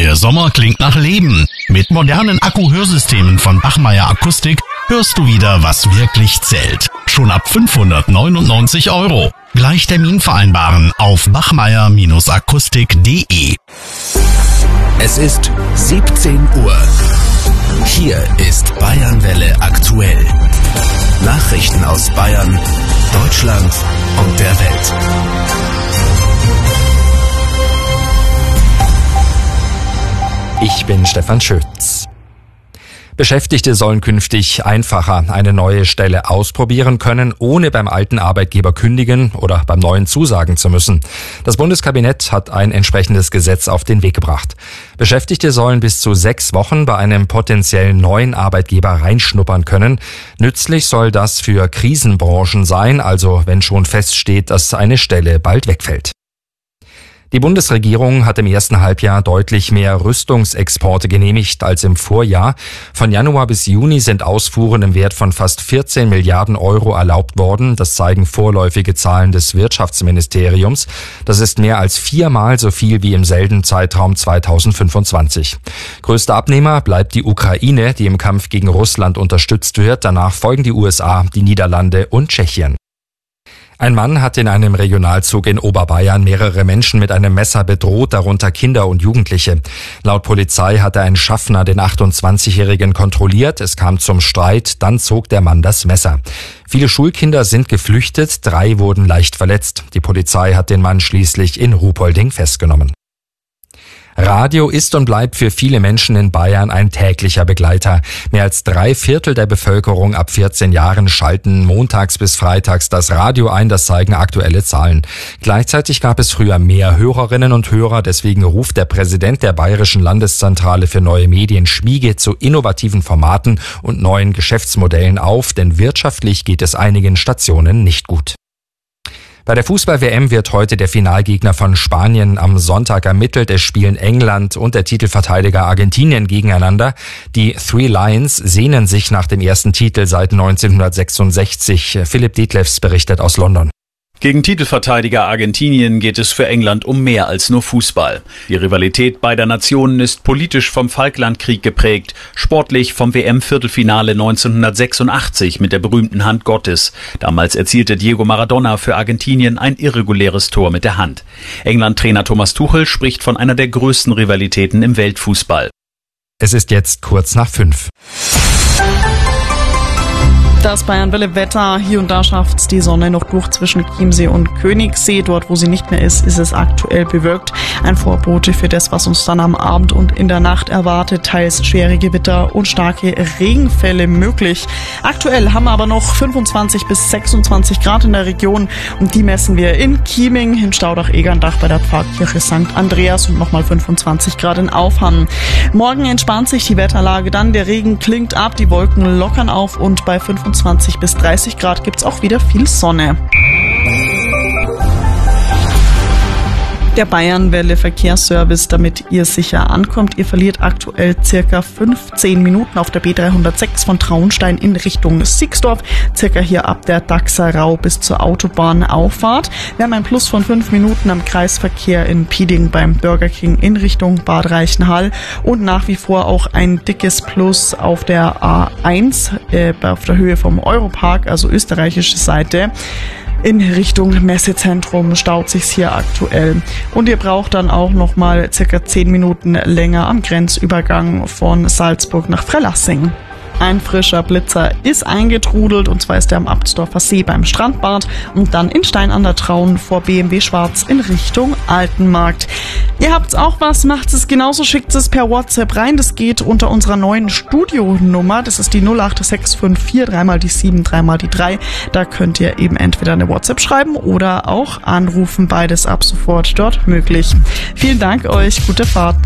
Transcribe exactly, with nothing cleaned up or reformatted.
Der Sommer klingt nach Leben. Mit modernen Akku-Hörsystemen von Bachmeier Akustik hörst du wieder, was wirklich zählt. Schon ab fünfhundertneunundneunzig Euro. Gleich Termin vereinbaren auf bachmeier akustik punkt de. Es ist siebzehn Uhr. Hier ist Bayernwelle aktuell. Nachrichten aus Bayern, Deutschland und der Welt. Ich bin Stefan Schütz. Beschäftigte sollen künftig einfacher eine neue Stelle ausprobieren können, ohne beim alten Arbeitgeber kündigen oder beim neuen zusagen zu müssen. Das Bundeskabinett hat ein entsprechendes Gesetz auf den Weg gebracht. Beschäftigte sollen bis zu sechs Wochen bei einem potenziellen neuen Arbeitgeber reinschnuppern können. Nützlich soll das für Krisenbranchen sein, also wenn schon feststeht, dass eine Stelle bald wegfällt. Die Bundesregierung hat im ersten Halbjahr deutlich mehr Rüstungsexporte genehmigt als im Vorjahr. Von Januar bis Juni sind Ausfuhren im Wert von fast vierzehn Milliarden Euro erlaubt worden. Das zeigen vorläufige Zahlen des Wirtschaftsministeriums. Das ist mehr als viermal so viel wie im selben Zeitraum zweitausendfünfundzwanzig. Größter Abnehmer bleibt die Ukraine, die im Kampf gegen Russland unterstützt wird. Danach folgen die U S A, die Niederlande und Tschechien. Ein Mann hat in einem Regionalzug in Oberbayern mehrere Menschen mit einem Messer bedroht, darunter Kinder und Jugendliche. Laut Polizei hatte ein Schaffner den achtundzwanzigjährigen kontrolliert. Es kam zum Streit, dann zog der Mann das Messer. Viele Schulkinder sind geflüchtet, drei wurden leicht verletzt. Die Polizei hat den Mann schließlich in Ruhpolding festgenommen. Radio ist und bleibt für viele Menschen in Bayern ein täglicher Begleiter. Mehr als drei Viertel der Bevölkerung ab vierzehn Jahren schalten montags bis freitags das Radio ein, das zeigen aktuelle Zahlen. Gleichzeitig gab es früher mehr Hörerinnen und Hörer, deswegen ruft der Präsident der Bayerischen Landeszentrale für neue Medien Schmiege zu innovativen Formaten und neuen Geschäftsmodellen auf, denn wirtschaftlich geht es einigen Stationen nicht gut. Bei der Fußball-W M wird heute der Finalgegner von Spanien am Sonntag ermittelt. Es spielen England und der Titelverteidiger Argentinien gegeneinander. Die Three Lions sehnen sich nach dem ersten Titel seit neunzehnhundertsechsundsechzig. Philipp Detlefs berichtet aus London. Gegen Titelverteidiger Argentinien geht es für England um mehr als nur Fußball. Die Rivalität beider Nationen ist politisch vom Falklandkrieg geprägt, sportlich vom W M-Viertelfinale neunzehnhundertsechsundachtzig mit der berühmten Hand Gottes. Damals erzielte Diego Maradona für Argentinien ein irreguläres Tor mit der Hand. England-Trainer Thomas Tuchel spricht von einer der größten Rivalitäten im Weltfußball. Es ist jetzt kurz nach fünf. Das Bayernwelle-Wetter, hier und da schafft's die Sonne noch durch zwischen Chiemsee und Königssee. Dort, wo sie nicht mehr ist, ist es aktuell bewölkt. Ein Vorbote für das, was uns dann am Abend und in der Nacht erwartet. Teils schwere Gewitter und starke Regenfälle möglich. Aktuell haben wir aber noch fünfundzwanzig bis sechsundzwanzig Grad in der Region. Und die messen wir in Chieming, in Staudach-Egerndach bei der Pfarrkirche Sankt Andreas und nochmal fünfundzwanzig Grad in Aufhamm. Morgen entspannt sich die Wetterlage dann. Der Regen klingt ab, die Wolken lockern auf und bei fünfundzwanzig bis dreißig Grad gibt's auch wieder viel Sonne. Der Bayernwelle Verkehrsservice, damit ihr sicher ankommt. Ihr verliert aktuell circa fünfzehn Minuten auf der B dreihundertsechs von Traunstein in Richtung Sixdorf, circa hier ab der Dachserau bis zur Autobahnauffahrt. Wir haben ein Plus von fünf Minuten am Kreisverkehr in Pieding beim Burger King in Richtung Bad Reichenhall und nach wie vor auch ein dickes Plus auf der A eins äh, auf der Höhe vom Europark, also österreichische Seite. In Richtung Messezentrum staut sich's hier aktuell. Und ihr braucht dann auch nochmal circa zehn Minuten länger am Grenzübergang von Salzburg nach Freilassing. Ein frischer Blitzer ist eingetrudelt und zwar ist er am Abtsdorfer See beim Strandbad und dann in Stein an der Traun vor B M W Schwarz in Richtung Altenmarkt. Ihr habt's auch was, macht es genauso, schickt es per WhatsApp rein. Das geht unter unserer neuen Studionummer. Das ist die null acht sechs fünf vier, dreimal die sieben, dreimal die drei. Da könnt ihr eben entweder eine WhatsApp schreiben oder auch anrufen. Beides ab sofort dort möglich. Vielen Dank euch, gute Fahrt.